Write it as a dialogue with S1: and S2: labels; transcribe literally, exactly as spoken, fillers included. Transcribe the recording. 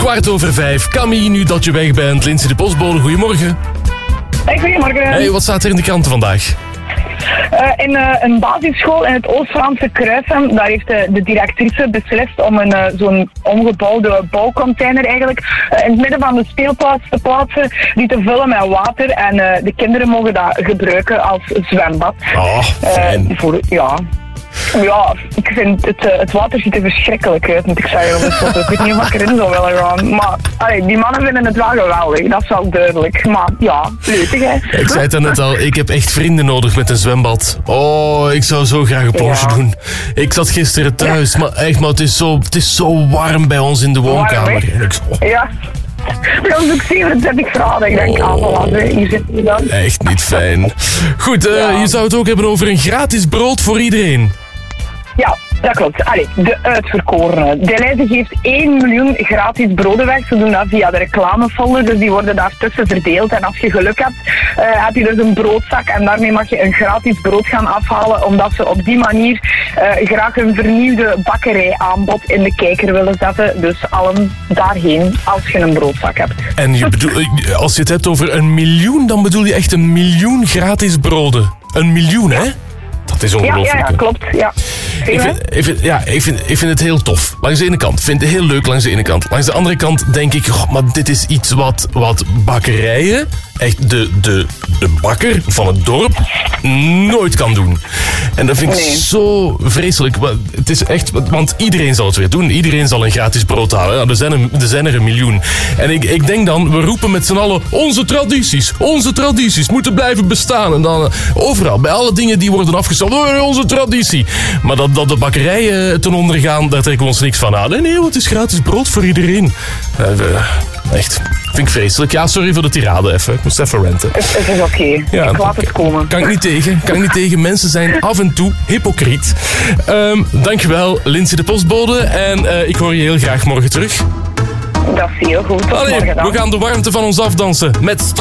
S1: Kwart over vijf. Camille, nu dat je weg bent. Lindsay de postbode, goedemorgen.
S2: Hey, goedemorgen.
S1: Hey, wat staat er in de kranten vandaag?
S2: Uh, in uh, een basisschool in het Oost-Franse Kruisem, daar heeft de, de directrice beslist om een, uh, zo'n omgebouwde bouwcontainer eigenlijk uh, in het midden van de speelplaats te plaatsen, die te vullen met water en uh, de kinderen mogen dat gebruiken als zwembad.
S1: Oh, fijn.
S2: Uh, voor, ja... Ja, ik vind het, uh, het water ziet er verschrikkelijk uit, moet ik zeggen. Dus ik weet niet of ik erin zou willen gaan. Maar allee, die mannen vinden het wel geweldig, dat is wel duidelijk. Maar ja, leuk hè.
S1: Ik zei het net al, ik heb echt vrienden nodig met een zwembad. Oh, ik zou zo graag een plonsje
S2: Ja.
S1: doen. Ik zat gisteren thuis, maar echt, maar het is zo, het is zo warm bij ons in de woonkamer.
S2: Warm, hè?
S1: En ik zo,
S2: Ja. Bij ons ook zevenentwintig graden. Ik denk, ah,
S1: Oh.
S2: voilà, hier zitten we dan.
S1: echt niet fijn. Goed, uh,
S2: Ja.
S1: je zou het ook hebben over een gratis brood voor iedereen.
S2: Ja, dat klopt. Allee, de uitverkorene. Deleuze geeft één miljoen gratis broden weg. Ze doen dat via de reclamefolder, dus die worden daartussen verdeeld. En als je geluk hebt, uh, heb je dus een broodzak en daarmee mag je een gratis brood gaan afhalen, omdat ze op die manier uh, graag een vernieuwde bakkeриjaanbod in de kijker willen zetten. Dus allen daarheen als je een broodzak hebt.
S1: En je bedoel, als je het hebt over een miljoen, dan bedoel je echt een miljoen gratis broden. Een miljoen, hè? Dat is
S2: Ja,
S1: ongelooflijk.
S2: ja, ja,
S1: hè?
S2: klopt. Ja.
S1: Ik vind, ik, vind, ja, ik, vind, ik vind het heel tof. Langs de ene kant. Ik vind het heel leuk langs de ene kant. Langs de andere kant denk ik, oh, maar dit is iets wat, wat bakkerijen, echt de, de, de bakker van het dorp, nooit kan doen. En dat vind ik
S2: Nee.
S1: zo vreselijk. Maar het is echt, want iedereen zal het weer doen. Iedereen zal een gratis brood halen. Nou, er, zijn er, er zijn er een miljoen. En ik, ik denk dan, we roepen met z'n allen, onze tradities, onze tradities moeten blijven bestaan. En dan uh, overal, bij alle dingen die worden afgesteld, oh, onze traditie. Maar dat, dat de bakkerijen ten onder gaan, daar trekken we ons niks van aan. Nee, nee, het is gratis brood voor iedereen. Uh, uh, echt, vind ik vreselijk. Ja, sorry voor de tirade even. Ik moest even renten.
S2: Het, het is oké. Okay.
S1: Ja,
S2: ik laat het komen.
S1: Kan ik niet tegen. Kan ik niet tegen. Mensen zijn af en toe hypocriet. Um, dankjewel, Lindsay de postbode. En uh, ik hoor je heel graag morgen terug.
S2: Dat is heel goed. Tot
S1: Allee,
S2: morgen dan.
S1: we gaan de warmte van ons afdansen met